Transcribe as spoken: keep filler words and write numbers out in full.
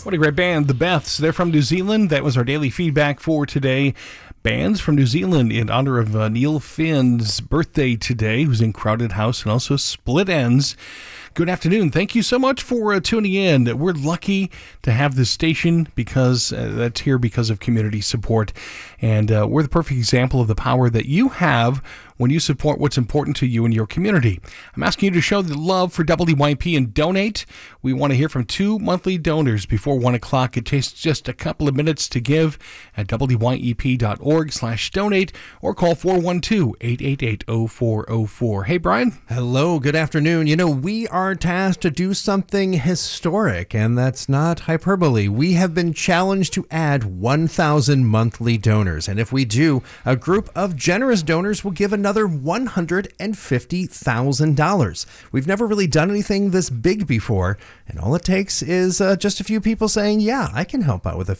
What a great band, the Beths. They're from New Zealand. That was our daily feedback for today. Bands from New Zealand in honor of uh, Neil Finn's birthday today, who's in Crowded House, and also Split Ends. Good afternoon. Thank you so much for uh, tuning in. We're lucky to have this station because uh, that's here because of community support. And uh, we're the perfect example of the power that you have when you support what's important to you and your community. I'm asking you to show the love for W Y P and donate. We want to hear from two monthly donors before one o'clock. It takes just a couple of minutes to give at W Y E P dot org slash donate or call four one two, eight eight eight, oh four oh four. Hey, Brian. Hello, good afternoon. You know, we are tasked to do something historic, and that's not hyperbole. We have been challenged to add one thousand monthly donors, and if we do, a group of generous donors will give another one hundred fifty thousand dollars. We've never really done anything this big before, and all it takes is uh, just a few people saying, yeah, I can help out with a